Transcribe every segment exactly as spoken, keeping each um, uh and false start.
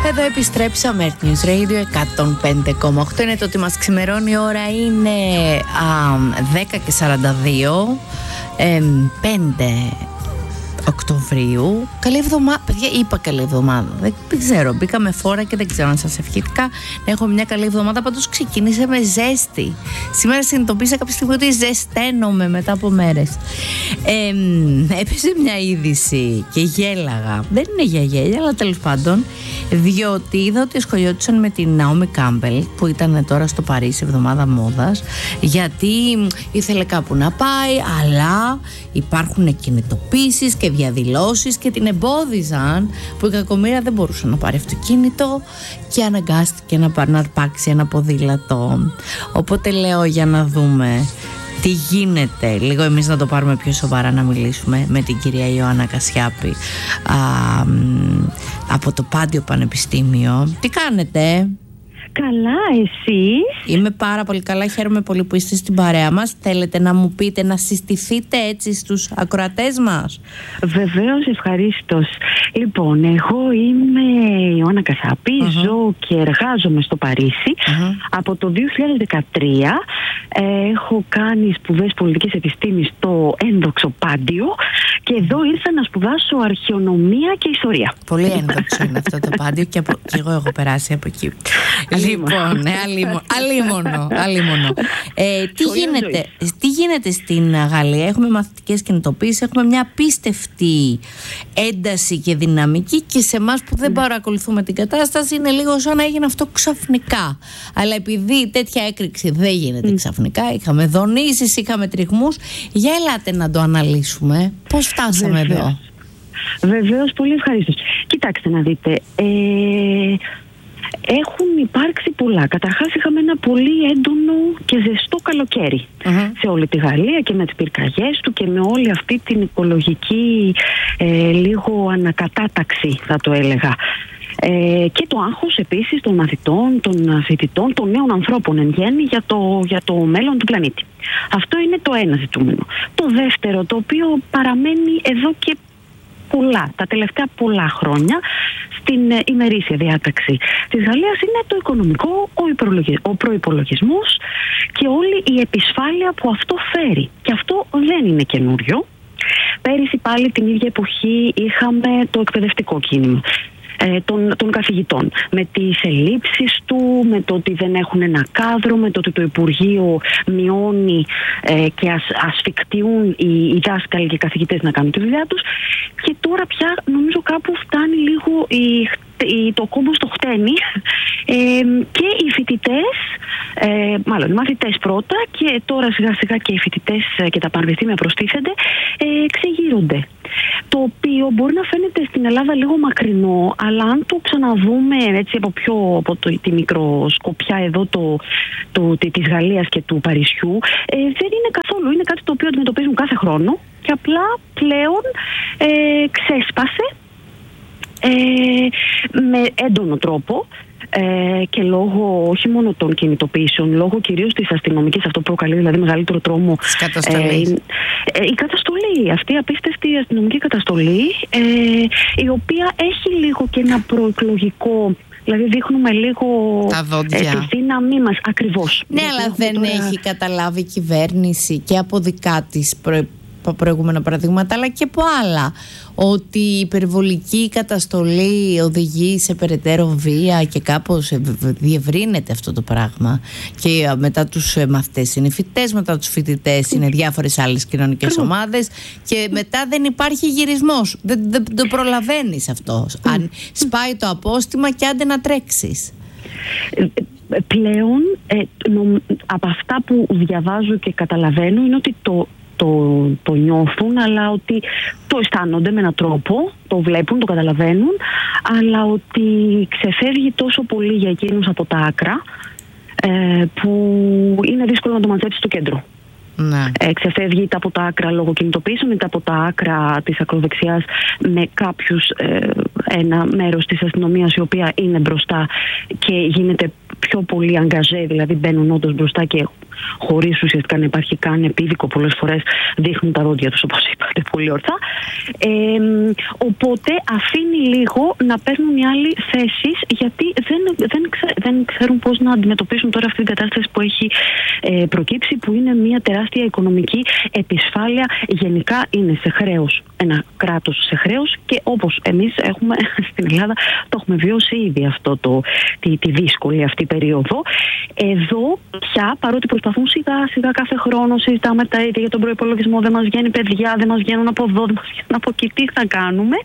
Εδώ επιστρέψαμε, Earth News Radio εκατόν πέντε κόμμα οκτώ. Είναι το ότι μας ξημερώνει, η ώρα είναι α, δέκα και σαράντα δύο, ε, πέντε Οκτωβρίου. Καλή εβδομάδα, παιδιά, είπα καλή εβδομάδα. Δεν, δεν ξέρω, μπήκα με φόρα και δεν ξέρω αν σας ευχήθηκα να έχω μια καλή εβδομάδα. Πάντως ξεκίνησε με ζέστη. Σήμερα συνειδητοποίησα κάποια στιγμή ότι ζεσταίνομαι μετά από μέρες. Ε, έπαιζε μια είδηση και γέλαγα. Δεν είναι για γέλια, αλλά τέλος πάντων. Διότι είδα ότι ασχολιόντουσαν με την Ναόμι Κάμπελ, που ήταν τώρα στο Παρίσι, εβδομάδα μόδας, γιατί ήθελε κάπου να πάει, αλλά υπάρχουν κινητοποίησεις και διαδηλώσεις και την εμπόδιζαν, που η κακομοίρα δεν μπορούσε να πάρει αυτοκίνητο και αναγκάστηκε να, να αρπάξει ένα ποδήλατο. Οπότε λέω, για να δούμε τι γίνεται, λίγο εμείς να το πάρουμε πιο σοβαρά, να μιλήσουμε με την κυρία Ιωάννα Κασιάπη α, από το Πάντιο Πανεπιστήμιο. Τι κάνετε? Καλά, εσείς? Είμαι πάρα πολύ καλά, χαίρομαι πολύ που είστε στην παρέα μας. Θέλετε να μου πείτε, να συστηθείτε έτσι στους ακροατές μας? Βεβαίως, ευχαρίστως. Λοιπόν, εγώ είμαι η Ιωάννα Κασιάπη, uh-huh. ζω και εργάζομαι στο Παρίσι. Uh-huh. Από το δύο χιλιάδες δεκατρία ε, έχω κάνει σπουδές πολιτικής επιστήμης στο ένδοξο Πάντιο και εδώ ήρθα να σπουδάσω αρχαιονομία και ιστορία. Πολύ ένδοξο είναι αυτό το Πάντιο και, από, και εγώ έχω περάσει από εκεί. Λοιπόν, ναι, αλίμονο, αλίμονο, αλίμονο. Ε, τι, γίνεται, τι γίνεται στην Γαλλία? Έχουμε μαθητικές κινητοποίησεις, έχουμε μια απίστευτη ένταση και δυναμική, και σε εμάς που δεν παρακολουθούμε την κατάσταση είναι λίγο σαν να έγινε αυτό ξαφνικά. Αλλά επειδή τέτοια έκρηξη δεν γίνεται mm. ξαφνικά, είχαμε δονήσεις, είχαμε τριγμούς. Για ελάτε να το αναλύσουμε. Πώς φτάσαμε Βεβαίως. εδώ? Βεβαίως, πολύ ευχαρίστως. Κοιτάξτε να δείτε. Ε... Έχουν υπάρξει πολλά. Καταρχάς είχαμε ένα πολύ έντονο και ζεστό καλοκαίρι uh-huh. σε όλη τη Γαλλία και με τις πυρκαγιές του και με όλη αυτή την οικολογική ε, λίγο ανακατάταξη, θα το έλεγα. Ε, και το άγχος επίσης των μαθητών, των φοιτητών, των νέων ανθρώπων εν γέννη για το, για το μέλλον του πλανήτη. Αυτό είναι το ένα ζητούμενο. Το δεύτερο, το οποίο παραμένει εδώ και πολλά, τα τελευταία πολλά χρόνια στην ε, ημερήσια διάταξη της Γαλλίας, είναι το οικονομικό, ο, ο προϋπολογισμός και όλη η επισφάλεια που αυτό φέρει. Και αυτό δεν είναι καινούριο. Πέρυσι πάλι την ίδια εποχή είχαμε το εκπαιδευτικό κίνημα ε, των, των καθηγητών, με τις ελλείψεις του, με το ότι δεν έχουν ένα κάδρο, με το ότι το Υπουργείο μειώνει ε, και ασ, ασφικτιούν οι, οι δάσκαλοι και οι καθηγητές να κάνουν τη δουλειά τους. Και τώρα πια νομίζω κάπου φτάνει λίγο η, η, το κόμπο στο χτένι ε, και οι φοιτητές, ε, μάλλον οι μαθητές πρώτα και τώρα σιγά σιγά και οι φοιτητές και τα πανεπιστήμια προστίθενται, ε, ξεγείρονται. Το οποίο μπορεί να φαίνεται στην Ελλάδα λίγο μακρινό, αλλά αν το ξαναδούμε έτσι από, πιο, από το, τη μικροσκοπιά εδώ το, το, το, της Γαλλίας και του Παρισιού, ε, δεν είναι καθόλου. Είναι κάτι το οποίο αντιμετωπίζουν κάθε χρόνο και απλά πλέον ε, ξέσπασε ε, με έντονο τρόπο. Ε, και λόγω όχι μόνο των κινητοποιήσεων, λόγω κυρίως της αστυνομικής, αυτό προκαλεί δηλαδή μεγαλύτερο τρόμο. Ε, ε, η καταστολή, αυτή η απίστευτη αστυνομική καταστολή, ε, η οποία έχει λίγο και ένα προεκλογικό. Δηλαδή δείχνουμε λίγο ε, τη δύναμή μας ακριβώς. Ναι, αλλά δεν τώρα... έχει καταλάβει η κυβέρνηση και από δικά της προ... προηγούμενα παραδείγματα, αλλά και από άλλα, ότι η υπερβολική καταστολή οδηγεί σε περαιτέρω βία και κάπως διευρύνεται αυτό το πράγμα. Και μετά τους μαθητές είναι φοιτητές, μετά τους φοιτητές είναι διάφορες άλλες κοινωνικές ομάδες και μετά δεν υπάρχει γυρισμός. Δεν, δεν το προλαβαίνεις αυτό. Αν σπάει το απόστημα και άντε να τρέξεις. Πλέον ε, νομ, από αυτά που διαβάζω και καταλαβαίνω είναι ότι το Το, το νιώθουν, αλλά ότι το αισθάνονται με έναν τρόπο, το βλέπουν, το καταλαβαίνουν, αλλά ότι ξεφεύγει τόσο πολύ για εκείνους από τα άκρα ε, που είναι δύσκολο να το μαζέψει στο κέντρο. Ναι. Ε, ξεφεύγει είτε από τα άκρα λόγω κινητοποιήσεων, είτε από τα άκρα της ακροδεξιάς με κάποιους, ε, ένα μέρος της αστυνομίας η οποία είναι μπροστά και γίνεται πιο πολύ αγκαζέ, δηλαδή μπαίνουν όντως μπροστά και χωρίς ουσιαστικά να υπάρχει καν επίδικο. Πολλές φορές δείχνουν τα δόντια τους, όπως είπατε πολύ ορθά. Ε, οπότε αφήνει λίγο να παίρνουν οι άλλοι θέσεις, γιατί δεν, δεν, ξε, δεν ξέρουν πώς να αντιμετωπίσουν τώρα αυτή την κατάσταση που έχει ε, προκύψει, που είναι μια τεράστια οικονομική επισφάλεια. Γενικά είναι σε χρέος, ένα κράτος σε χρέος, και όπως εμείς έχουμε στην Ελλάδα, το έχουμε βιώσει ήδη αυτό το, τη, τη δύσκολη αυτή περίοδο. Εδώ πια, παρότι προσπαθούν σιγά σιγά κάθε χρόνο, συζητάμε τα ίδια για τον προϋπολογισμό, δεν μας βγαίνει παιδιά, δεν μας βγαίνουν από εδώ, δεν μας βγαίνουν από εκεί, τι θα κάνουμε.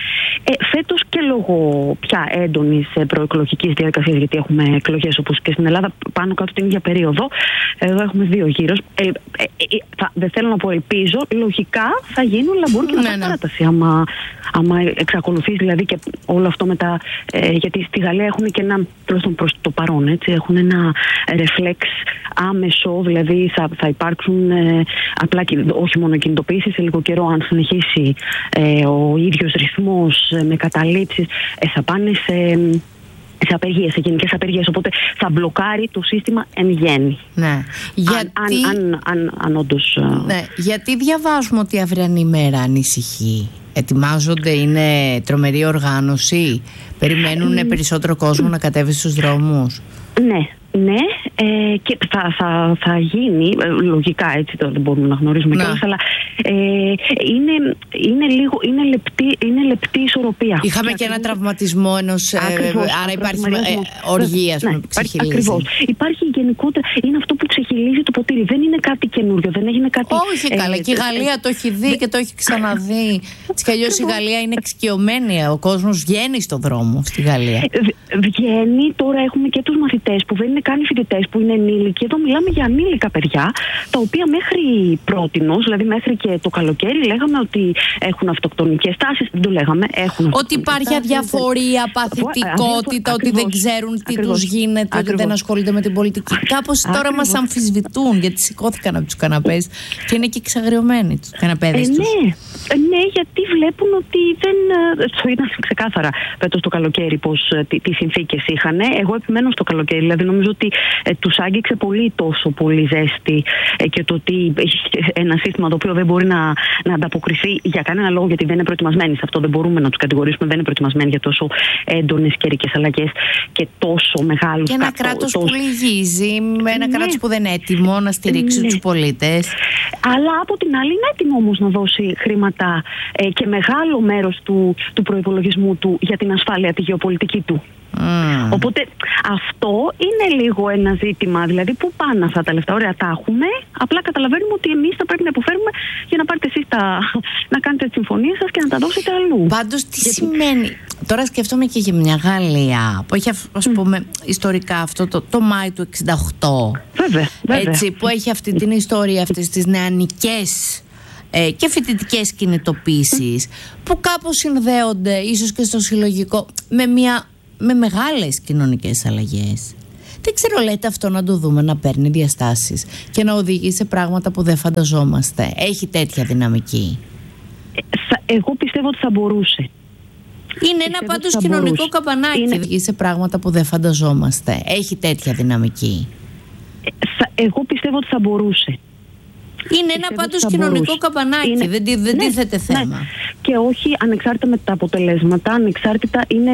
Ε, φέτος και λόγω πια έντονης προεκλογικής διαδικασίας, γιατί έχουμε εκλογές όπως και στην Ελλάδα πάνω κάτω την ίδια περίοδο, εδώ έχουμε δύο γύρους, ε, ε, ε, θα, δεν θέλω να πω ελπίζω, λογικά θα γίνουν λαμπούρκι με ναι, παράταση, ναι. άμα, άμα εξακολουθείς δηλαδή και όλο αυτό μετά, ε, γιατί στη Γαλλία έχουν και ένα, τουλάχιστον προς το παρόν, έτσι, έχουν ένα ρεφλέξ άμεσο, δηλαδή θα, θα υπάρξουν ε, απλά, όχι μόνο κινητοποιήσεις σε λίγο καιρό, αν συνεχίσει ε, ο ίδιος ρυθμός ε, με καταλήψεις, ε, θα πάνε σε, σε απεργίες, σε γενικές απεργίες, οπότε θα μπλοκάρει το σύστημα εν γέννη. Ναι. Γιατί... Αν, αν, αν, αν όντως... Ναι. Γιατί διαβάζουμε ότι η αυριανή μέρα ανησυχεί. Ετοιμάζονται, είναι τρομερή οργάνωση, περιμένουν ε, περισσότερο κόσμο να κατέβει στους δρόμους. Ναι. Ναι, ε, και θα, θα, θα γίνει, ε, λογικά έτσι τώρα δεν μπορούμε να γνωρίζουμε ναι. κιόλας, αλλά ε, είναι, είναι, λίγο, είναι, λεπτή, είναι λεπτή ισορροπία. Είχαμε και ένα τραυματισμό ενός, ακριβώς, ε, άρα υπάρχει ε, οργία, ναι, ξεχυλίζει. Ακριβώς. Υπάρχει γενικότερα, είναι αυτό που ξεχυλίζει το ποτήρι, δεν είναι κάτι καινούριο, δεν έγινε κάτι... Όχι ε, καλά, ε, και η Γαλλία ε, το έχει δει ε, και το έχει ξαναδεί. Έτσι κι αλλιώς η Γαλλία είναι εξοικειωμένη, ο κόσμος βγαίνει στον δρόμο στη Γαλλία. Βγαίνει, τώρα έχουμε και τους μαθητές που δεν είναι καν οι φοιτητές, που είναι ενήλικοι. Εδώ μιλάμε για ανήλικα παιδιά, τα οποία μέχρι πρότινος, δηλαδή μέχρι και το καλοκαίρι, λέγαμε ότι έχουν αυτοκτονικές τάσεις. Δεν το λέγαμε, έχουν. Ότι υπάρχει αδιαφορία, παθητικότητα, ότι δεν ξέρουν τι τους γίνεται, ακριβώς. Ότι δεν ασχολούνται με την πολιτική. Κάπως τώρα μας αμφισβητούν, γιατί σηκώθηκαν από τους καναπές και είναι και εξαγριωμένοι τους καναπέδες ε, τους. Ναι, ναι, γιατί βλέπουν ότι δεν. Το είδαν ξεκάθαρα φέτος το καλοκαίρι πώς, τι, τι συνθήκες είχαν. Εγώ επιμένω στο καλοκαίρι, δηλαδή νομίζω ότι ε, τους άγγιξε πολύ τόσο πολύ ζέστη ε, και το ότι έχει ένα σύστημα το οποίο δεν μπορεί να, να ανταποκριθεί για κανένα λόγο, γιατί δεν είναι προετοιμασμένοι σε αυτό. Δεν μπορούμε να τους κατηγορήσουμε, δεν είναι προετοιμασμένοι για τόσο έντονες καιρικές αλλαγές και τόσο μεγάλους. Και ένα κράτος τόσο... που λυγίζει, με ένα ναι. κράτος που δεν είναι έτοιμο να στηρίξει ναι. τους πολίτες. Αλλά από την άλλη είναι έτοιμο όμως να δώσει χρήματα ε, και μεγάλο μέρος του, του προϋπολογισμού του για την ασφάλεια, τη γεωπολιτική του. Mm. Οπότε αυτό είναι λίγο ένα ζήτημα, δηλαδή πού πάνε αυτά τα λεφτά. Ωραία, τα έχουμε, απλά καταλαβαίνουμε ότι εμείς θα πρέπει να υποφέρουμε για να πάρετε εσείς τα, να κάνετε τις συμφωνίες σας και να τα δώσετε αλλού. Πάντως τι γιατί... σημαίνει, τώρα σκεφτόμαι και για μια Γαλλία που έχει, ας πούμε, mm. ιστορικά αυτό το, το Μάη του εξήντα οκτώ, βέβαια, βέβαια. Έτσι, που έχει αυτή την ιστορία, αυτές τις νεανικές ε, και φοιτητικές κινητοποίησεις που κάπως συνδέονται ίσως και στο συλλογικό με μια με μεγάλες κοινωνικές αλλαγές. Δεν ξέρω, λέτε αυτό να το δούμε να παίρνει διαστάσεις και να οδηγεί σε πράγματα που δεν φανταζόμαστε. Έχει τέτοια δυναμική? Εγώ πιστεύω ότι θα μπορούσε. Είναι πιστεύω ένα πάντως κοινωνικό μπορούσε. Καπανάκι. Είναι... οδηγεί σε πράγματα που δεν φανταζόμαστε. Έχει τέτοια δυναμική. Εγώ πιστεύω ότι θα μπορούσε. Είναι ένα πάντως κοινωνικό μπορούσε. Καπανάκι. Είναι... Δεν, δεν ναι, τίθεται θέμα. Ναι. Και όχι ανεξάρτητα με τα αποτελέσματα, ανεξάρτητα είναι